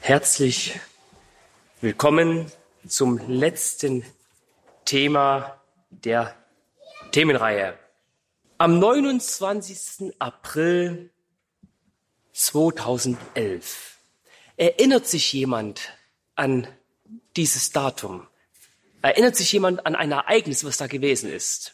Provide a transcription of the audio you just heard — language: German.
Herzlich willkommen zum letzten Thema der Themenreihe. Am 29. April 2011 erinnert sich jemand an dieses Datum? Erinnert sich jemand an ein Ereignis, was da gewesen ist?